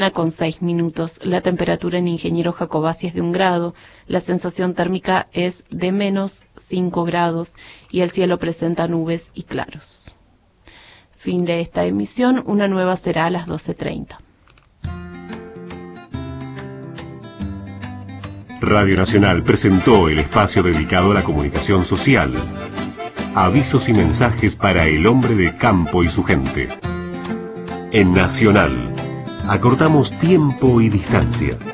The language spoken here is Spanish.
con 6 minutos. La temperatura en Ingeniero Jacobacci es de 1 grado, la sensación térmica es de menos 5 grados y el cielo presenta nubes y claros. Fin de esta emisión, una nueva será a las 12:30. Radio Nacional presentó el espacio dedicado a la comunicación social. Avisos y mensajes para el hombre de campo y su gente. En Nacional, acortamos tiempo y distancia.